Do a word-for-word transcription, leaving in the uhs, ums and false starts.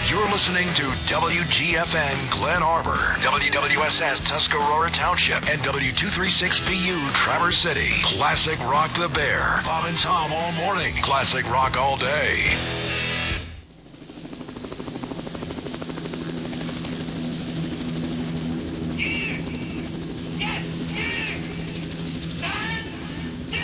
You're listening to W G F N Glen Arbor, W W S S Tuscarora Township, and W two thirty-six B U Traverse City. Classic Rock the Bear. Bob and Tom all morning. Classic Rock all day.